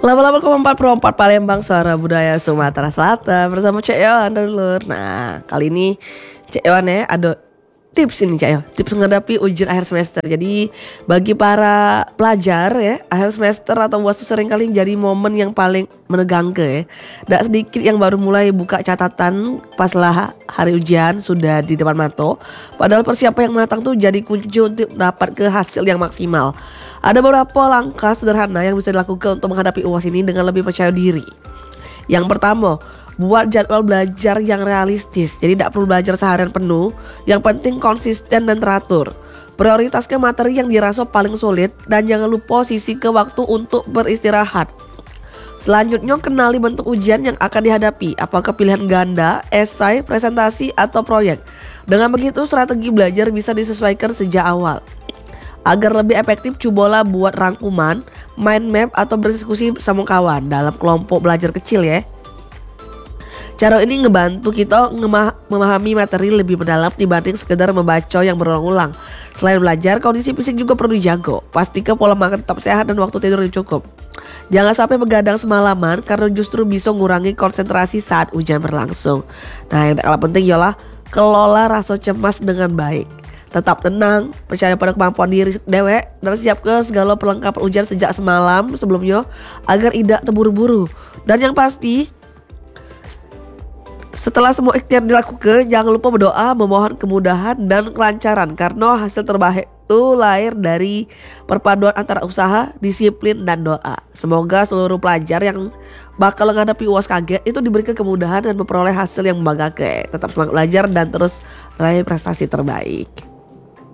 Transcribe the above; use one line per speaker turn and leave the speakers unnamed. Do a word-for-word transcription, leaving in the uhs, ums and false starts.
delapan puluh delapan koma empat Pro empat Palembang, Suara Budaya Sumatera Selatan bersama Cek Yohan dulur. Nah, kali ini Cek Yohan ya ada tips ini Cek Yohan, tips menghadapi ujian akhir semester. Jadi bagi para pelajar ya, akhir semester atau U A S itu seringkali menjadi momen yang paling menegangkan ya. Tak sedikit yang baru mulai buka catatan pas lah hari ujian sudah di depan mata. Padahal persiapan yang matang tuh jadi kunci untuk dapat ke hasil yang maksimal. Ada beberapa langkah sederhana yang bisa dilakukan untuk menghadapi U A S ini dengan lebih percaya diri. Yang pertama, buat jadwal belajar yang realistis. Jadi tidak perlu belajar seharian penuh. Yang penting konsisten dan teratur. Prioritaskan materi yang dirasa paling sulit dan jangan lupa sisihkan waktu untuk beristirahat. Selanjutnya, kenali bentuk ujian yang akan dihadapi. Apakah pilihan ganda, esai, presentasi, atau proyek. Dengan begitu strategi belajar bisa disesuaikan sejak awal. Agar lebih efektif, cobalah buat rangkuman, mind map, atau berdiskusi bersama kawan dalam kelompok belajar kecil ya. Cara ini ngebantu kita ngemah- memahami materi lebih mendalam dibanding sekedar membaca yang berulang-ulang. Selain belajar, kondisi fisik juga perlu dijaga. Pastikan pola makan tetap sehat dan waktu tidur yang cukup. Jangan sampai begadang semalaman karena justru bisa mengurangi konsentrasi saat ujian berlangsung. Nah, yang tak kalah penting ialah kelola rasa cemas dengan baik. Tetap tenang, percaya pada kemampuan diri dewek, dan siapkan segala perlengkapan ujian sejak semalam sebelumnya agar tidak terburu-buru. Dan yang pasti, setelah semua ikhtiar dilakukan, jangan lupa berdoa, memohon kemudahan dan kelancaran karena hasil terbaik itu lahir dari perpaduan antara usaha, disiplin, dan doa. Semoga seluruh pelajar yang bakal menghadapi U A S kaget itu diberikan kemudahan dan memperoleh hasil yang membanggakan. Tetap semangat belajar dan terus raih prestasi terbaik.